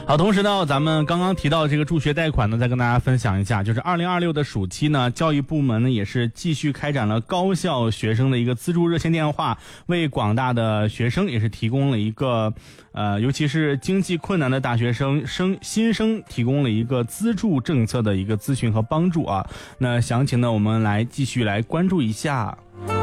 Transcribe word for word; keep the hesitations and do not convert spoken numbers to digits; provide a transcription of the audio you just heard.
好，同时呢，咱们刚刚提到这个助学贷款呢，再跟大家分享一下，就是二零二六的暑期呢，教育部门呢也是继续开展了高校学生的一个资助热线电话，为广大的学生也是提供了一个呃，尤其是经济困难的大学生生新生提供了一个资助政策的一个咨询和帮助啊。那详情呢，我们来继续来关注一下。